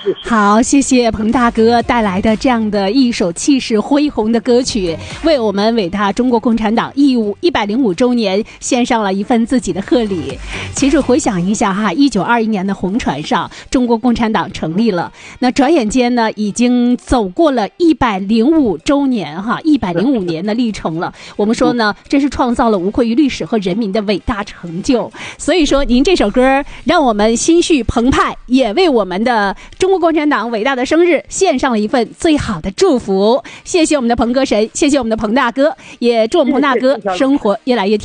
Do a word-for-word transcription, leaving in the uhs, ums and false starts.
谢谢。 好，谢谢彭大哥带来的这样的一首气势恢宏的歌曲，为我们伟大中国共产党义务一百零五周年献上了一份自己的贺礼。其实回想一下哈，一九二一年的红船上，中国共产党成立了，那转眼间呢，已经走过了一百零五周年哈，一百零五年的历程了。我们说呢，真是创造了无愧于历史和人民的伟大成就。所以说，您这首歌让我们心绪澎湃，也为我们的中国共产党伟大的生日献上了一份最好的祝福。谢谢我们的彭歌神，谢谢我们的彭大哥，也祝我们彭大哥生活越来越甜。